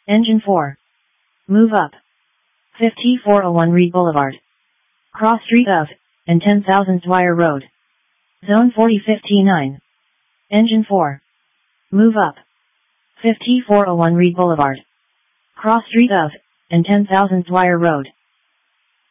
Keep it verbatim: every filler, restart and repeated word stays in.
Engine four. Move up. fifty-four oh one Reed Boulevard. Cross street of, and ten thousand Dwyer Road. Zone forty fifty-nine. Engine four. Move up. fifty-four oh one Reed Boulevard. Cross street of, and ten thousand Dwyer Road.